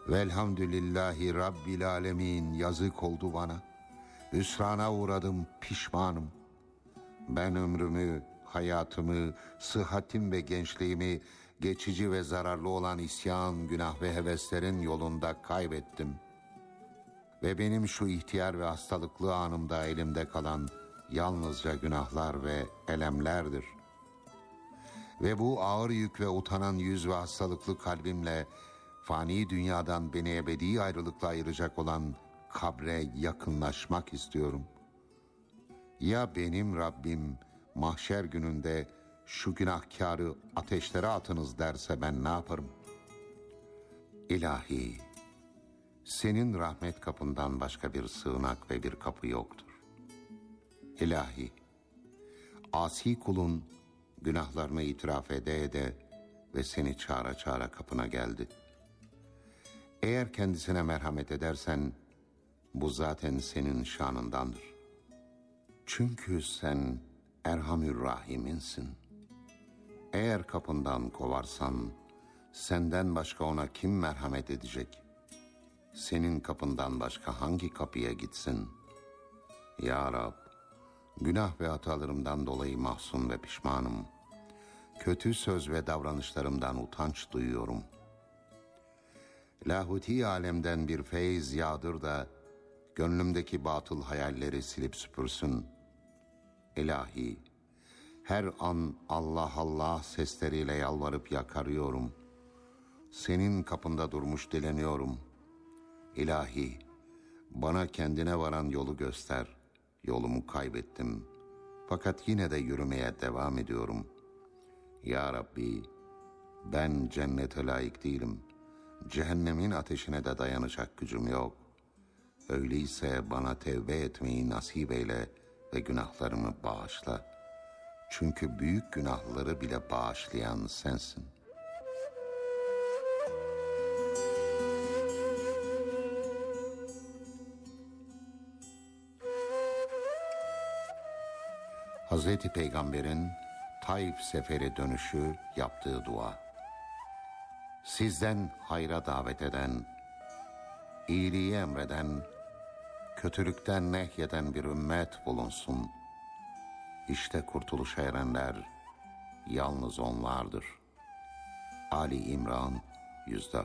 Velhamdülillahi Rabbil alemin. Yazık oldu bana. Hüsrana uğradım, pişmanım. Ben ömrümü, hayatımı, sıhhatim ve gençliğimi geçici ve zararlı olan isyan, günah ve heveslerin yolunda kaybettim. Ve benim şu ihtiyar ve hastalıklı anımda elimde kalan yalnızca günahlar ve elemlerdir. Ve bu ağır yük ve utanan yüz ve hastalıklı kalbimle fani dünyadan beni ebedi ayrılıkla ayıracak olan kabre yakınlaşmak istiyorum. Ya benim Rabbim mahşer gününde şu günahkarı ateşlere atınız derse ben ne yaparım? İlahi, senin rahmet kapından başka bir sığınak ve bir kapı yoktur. İlahi, asi kulun günahlarını itiraf ede ede ve seni çağıra çağıra kapına geldi. Eğer kendisine merhamet edersen bu zaten senin şanındandır. Çünkü sen Erhamür-Rahim'insin. Eğer kapından kovarsan senden başka ona kim merhamet edecek? Senin kapından başka hangi kapıya gitsin? Ya Rab, günah ve hatalarımdan dolayı mahzun ve pişmanım. Kötü söz ve davranışlarımdan utanç duyuyorum. Lahuti alemden bir feyz yağdır da gönlümdeki batıl hayalleri silip süpürsün. İlahi, her an Allah Allah sesleriyle yalvarıp yakarıyorum. Senin kapında durmuş dileniyorum. İlahi, bana kendine varan yolu göster. Yolumu kaybettim. Fakat yine de yürümeye devam ediyorum. Ya Rabbi, ben cennete layık değilim. Cehennemin ateşine de dayanacak gücüm yok. Öyleyse bana tevbe etmeyi nasip eyle ve günahlarımı bağışla. Çünkü büyük günahları bile bağışlayan sensin. Hazreti Peygamber'in Taif seferi dönüşü yaptığı dua. Sizden hayra davet eden, iyiliği emreden, kötülükten nehyeden bir ümmet bulunsun. İşte kurtuluşa erenler yalnız onlardır. Ali İmran 104.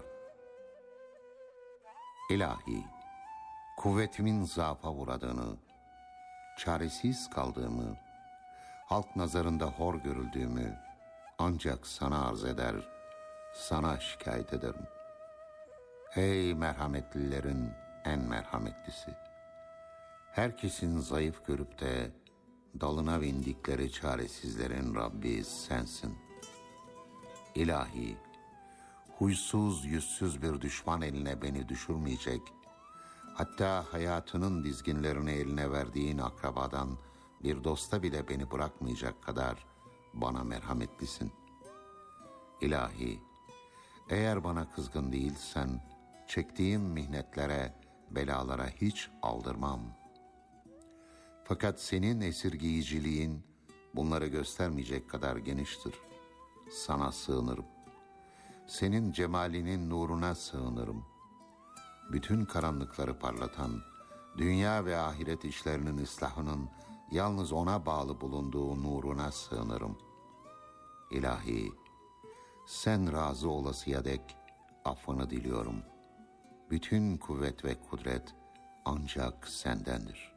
İlahi, kuvvetimin zaafa uğradığını, çaresiz kaldığımı, halk nazarında hor görüldüğümü ancak sana arz eder, sana şikayet ederim. Ey merhametlilerin en merhametlisi! Herkesin zayıf görüp de dalına bindikleri çaresizlerin Rabbi sensin. İlahi, huysuz yüzsüz bir düşman eline beni düşürmeyecek, hatta hayatının dizginlerini eline verdiğin akrabadan bir dosta bile beni bırakmayacak kadar bana merhametlisin. İlahi, eğer bana kızgın değilsen çektiğim mihnetlere, belalara hiç aldırmam. Fakat senin esirgeyiciliğin bunları göstermeyecek kadar geniştir. Sana sığınırım. Senin cemalinin nuruna sığınırım. Bütün karanlıkları parlatan, dünya ve ahiret işlerinin ıslahının yalnız ona bağlı bulunduğu nuruna sığınırım. İlahi, sen razı olasıya dek affını diliyorum. Bütün kuvvet ve kudret ancak sendendir.